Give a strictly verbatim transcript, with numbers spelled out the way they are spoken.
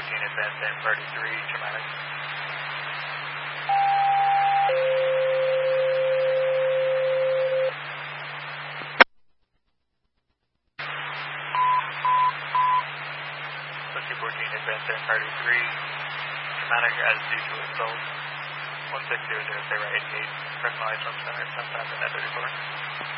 fourteen, advance and thirty-three, traumatic. Whiskey fourteen, advance and thirty-three, traumatic as due to assault. one six zero zero, stay right eighty-eight, personalized from center, ten thousand at thirty-four.